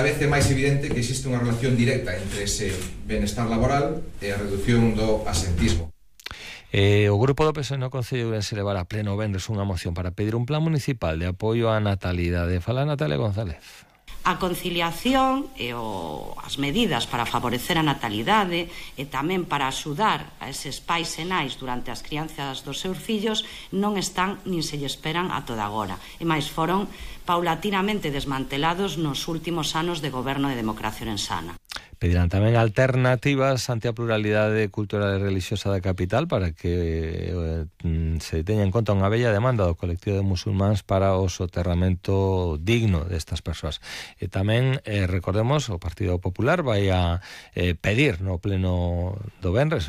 parece máis evidente que existe unha relación directa entre ese benestar laboral e a reducción do asentismo. O grupo do PSOE no Concello de Ourense levará a pleno venres unha moción para pedir un plan municipal de apoio á natalidade. Fala Natalia González. A conciliación e as medidas para favorecer a natalidade e tamén para axudar a eses pais e nais durante as crianzas dos seus fillos non están nin se lle esperan a toda agora. E máis foron paulatinamente desmantelados nos últimos anos de goberno de Democracia Ourensana. Pedirán tamén alternativas ante a pluralidade cultural e religiosa da capital para que se teña en conta unha bella demanda do colectivo de musulmáns para o soterramento digno destas persoas. E tamén, recordemos, o Partido Popular vai a pedir no pleno do venres